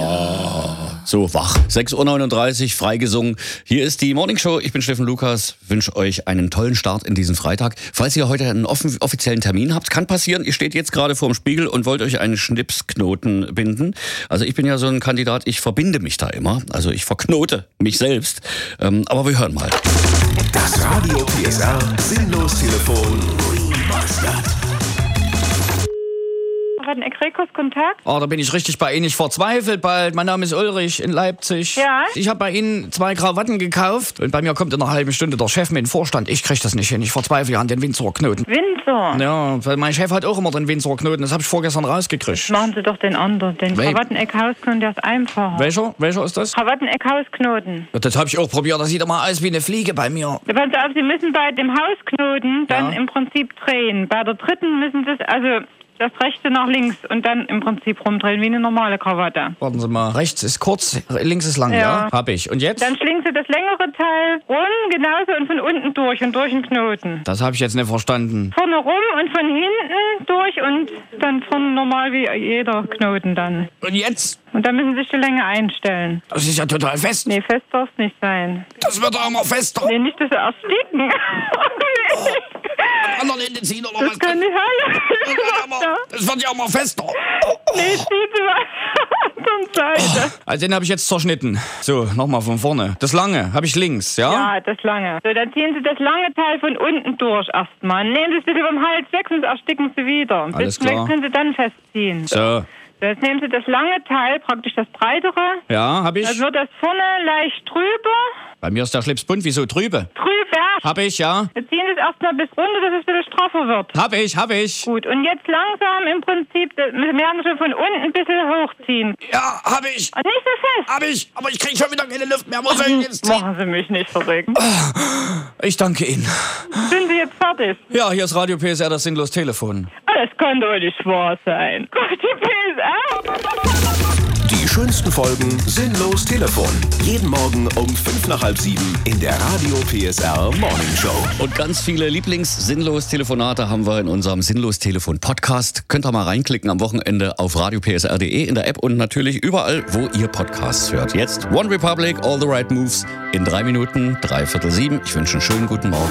So wach. 6.39 Uhr, freigesungen. Hier ist die Morning Show. Ich bin Steffen Lukas. Wünsche euch einen tollen Start in diesen Freitag. Falls ihr heute einen offiziellen Termin habt, kann passieren, ihr steht jetzt gerade vorm Spiegel und wollt euch einen Schnipsknoten binden. Also ich bin ja so ein Kandidat, ich verbinde mich da immer. Also ich verknote mich selbst. Aber wir hören mal. Das Radio PSR Sinnlos-Telefon Remastered. Kontakt? Oh, da bin ich richtig bei Ihnen. Ich verzweifelt bald. Mein Name ist Ulrich in Leipzig. Ja? Ich habe bei Ihnen 2 Krawatten gekauft und bei mir kommt in einer halben Stunde der Chef mit dem Vorstand. Ich krieg das nicht hin. Ich verzweifle an den Windsurer Knoten. Windsor? Ja, weil mein Chef hat auch immer den Windsurer Knoten. Das habe ich vorgestern rausgekriegt. Machen Sie doch den anderen. Den Krawatteneck-Hausknoten, der ist einfacher. Welcher ist das? Krawatteneck-Hausknoten. Ja, das habe ich auch probiert. Das sieht immer aus wie eine Fliege bei mir. Ja, passen Sie auf, Sie müssen bei dem Hausknoten dann im Prinzip drehen. Bei der dritten müssen Sie das rechte nach links und dann im Prinzip rumdrehen, wie eine normale Krawatte. Warten Sie mal. Rechts ist kurz, links ist lang, ja? Hab ich. Und jetzt? Dann schlingen Sie das längere Teil rum, genauso und von unten durch und durch den Knoten. Das habe ich jetzt nicht verstanden. Vorne rum und von hinten durch und dann vorne normal wie jeder Knoten dann. Und jetzt? Und dann müssen Sie sich die Länge einstellen. Das ist ja total fest. Nee, fest darf es nicht sein. Das wird doch immer fester. Nee, nicht, dass Sie ersticken. An anderen Ende ziehen oder Das was? kann nicht sein. Das wird ja immer fester. Nee, ziehen Sie mal zur Seite. Also den habe ich jetzt zerschnitten. So, nochmal von vorne. Das lange habe ich links, ja? Ja, das lange. So, dann ziehen Sie das lange Teil von unten durch erstmal. Nehmen Sie es ein bisschen vom Hals weg, sonst ersticken Sie wieder. Ein Alles bisschen klar. weg können Sie dann festziehen. So. So, jetzt nehmen Sie das lange Teil, praktisch das breitere. Ja, habe ich. Dann wird das vorne leicht trüber. Bei mir ist der Schlips bunt. Wieso trübe? Trüber. Hab ich, ja. Wir ziehen es erstmal bis runter, dass es ein bisschen straffer wird. Hab ich. Gut, und jetzt langsam im Prinzip, wir werden schon von unten ein bisschen hochziehen. Ja, hab ich. Und nicht so fest. Hab ich. Aber ich krieg schon wieder keine Luft mehr. Wo soll ich jetzt ziehen? Machen Sie mich nicht verrückt. Ich danke Ihnen. Sind Sie jetzt fertig? Ja, hier ist Radio PSR, das Sinnlos-Telefon. Das kann doch nicht wahr sein. Gott, die PSR. Die schönsten Folgen Sinnlos Telefon. Jeden Morgen um 6:55 in der Radio PSR Morning Show. Und ganz viele Lieblings-Sinnlos-Telefonate haben wir in unserem Sinnlos-Telefon-Podcast. Könnt ihr mal reinklicken am Wochenende auf radiopsr.de in der App und natürlich überall, wo ihr Podcasts hört. Jetzt One Republic, All the Right Moves in 3 Minuten, 6:45. Ich wünsche einen schönen guten Morgen.